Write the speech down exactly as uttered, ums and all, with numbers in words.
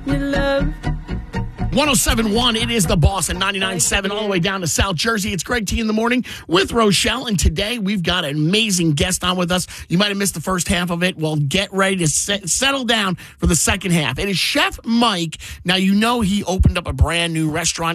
Your love. one oh seven point one, it is The Boss at ninety-nine point seven all the way down to South Jersey. It's Greg T in the morning with Rochelle, and today we've got an amazing guest on with us. You might have missed the first half of it. Well, get ready to set, settle down for the second half. It is Chef Mike. Now, you know he opened up a brand new restaurant